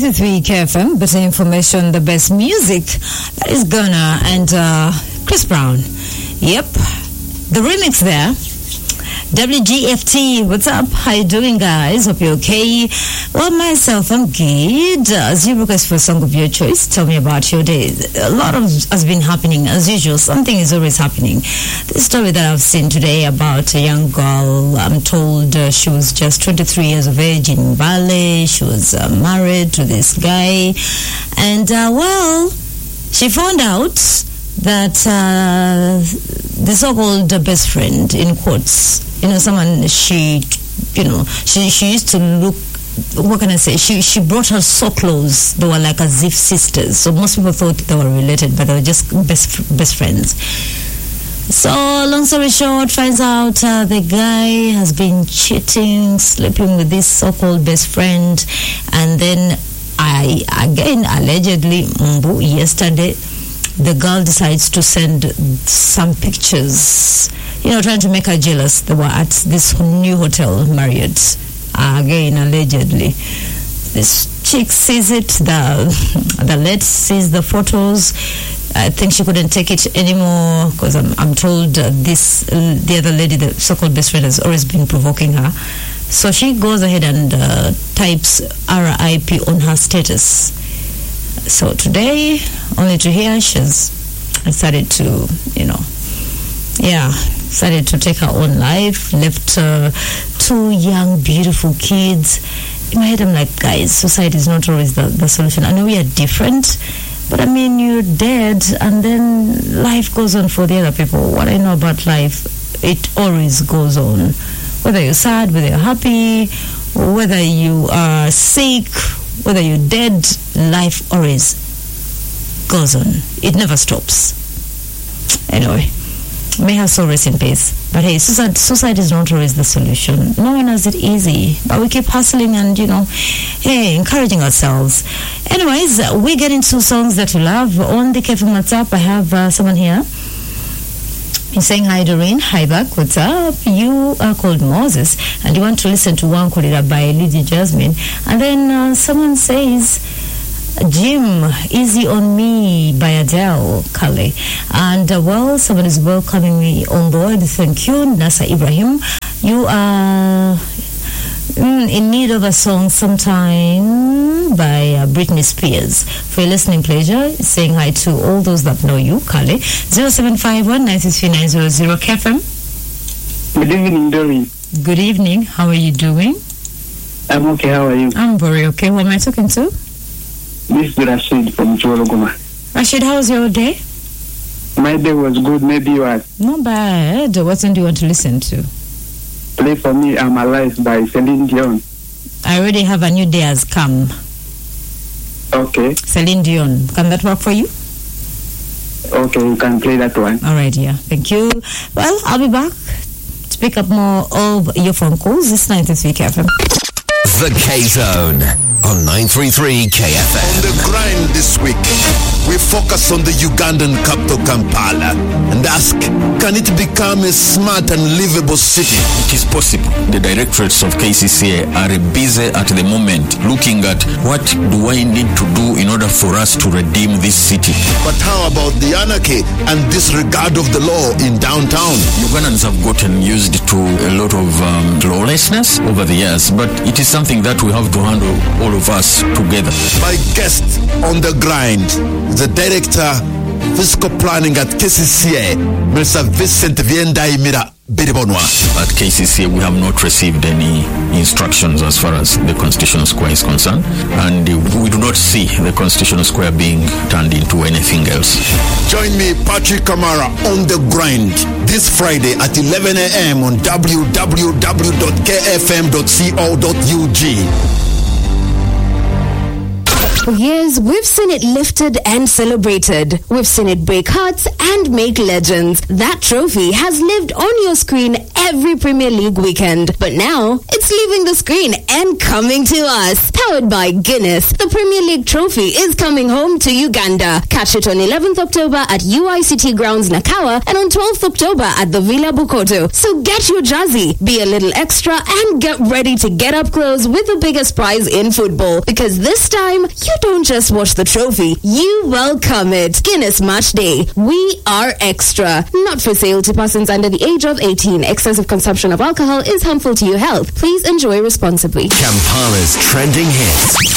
93 KFM, better information, the best music. That is Ghana and Chris Brown. Yep, the remix there. WGFT, what's up? How you doing, guys? Hope you're okay. Well, myself, I'm good. As you request for a song of your choice, tell me about your day. A lot has been happening, as usual. Something is always happening. The story that I've seen today about a young girl, I'm told she was just 23 years of age in Bali. She was married to this guy. And, well, she found out that the so-called best friend, in quotes, someone she used to look, what can I say, she brought her so close, they were like as if sisters. So most people thought they were related, but they were just best friends. So long story short, finds out the guy has been cheating, sleeping with this so-called best friend, and then allegedly, yesterday, the girl decides to send some pictures, trying to make her jealous. They were at this new hotel, Marriott, again, allegedly. This chick sees it, the lead sees the photos. I think she couldn't take it anymore because I'm told the other lady, the so-called best friend, has always been provoking her. So she goes ahead and types RIP on her status. So today, only to hear she's decided to, decided to take her own life, left two young, beautiful kids. In my head, I'm like, guys, suicide is not always the solution. I know we are different, but I mean, you're dead, and then life goes on for the other people. What I know about life, it always goes on. Whether you're sad, whether you're happy, whether you are sick, whether you're dead, life always goes on. It never stops. Anyway, may her soul rest in peace. But hey, suicide is not always the solution. No one has it easy. But we keep hustling and, encouraging ourselves. Anyways, we get into songs that we love. On the KFM WhatsApp, I have someone here. He's saying, hi, Doreen. Hi, back. What's up? You are called Moses, and you want to listen to One Kolira by Lydia Jasmine. And then someone says, Jim, Easy on Me by Adele Kale. And, someone is welcoming me on board. Thank you, Nasa Ibrahim. You are in need of a song sometime by Britney Spears. For your listening pleasure, saying hi to all those that know you, Kale. 0751 963 KFM. Good evening, Doreen. Good evening. How are you doing? I'm okay. How are you? I'm very okay. Who am I talking to? This is Rashid from Chorogoma. Rashid, how was your day? My day was good. Maybe yours. Not bad. What song do you want to listen to? Play for me I'm Alive by Celine Dion. I already have A New Day Has Come. Okay. Celine Dion. Can that work for you? Okay, you can play that one. All right, yeah. Thank you. Well, I'll be back to pick up more of your phone calls. This 93 KFM. The K-Zone on 933 KFM. On the grind this week, we focus on the Ugandan capital Kampala and ask, can it become a smart and livable city? It is possible. The directorates of KCCA are busy at the moment looking at what do I need to do in order for us to redeem this city. But how about the anarchy and disregard of the law in downtown? Ugandans have gotten used to a lot of lawlessness over the years, but it is something that we have to handle all of us together. My guest on the grind, the director, fiscal planning at KCCA, Mr. Vincent Viendaimira Biribonwa. At KCCA, we have not received any instructions as far as the Constitutional Square is concerned, and we do not see the Constitutional Square being turned into anything else. Join me, Patrick Kamara, on the grind this Friday at 11 a.m. on www.kfm.co.ug. For years, we've seen it lifted and celebrated. We've seen it break hearts and make legends. That trophy has lived on your screen every Premier League weekend. But now, it's leaving the screen and coming to us. Powered by Guinness, the Premier League trophy is coming home to Uganda. Catch it on 11th October at UICT Grounds Nakawa and on 12th October at the Villa Bukoto. So get your jersey, be a little extra, and get ready to get up close with the biggest prize in football. Because this time, you don't just watch the trophy, you welcome it. Guinness Match Day. We are extra. Not for sale to persons under the age of 18. Excessive consumption of alcohol is harmful to your health. Please enjoy responsibly. Kampala's trending hits.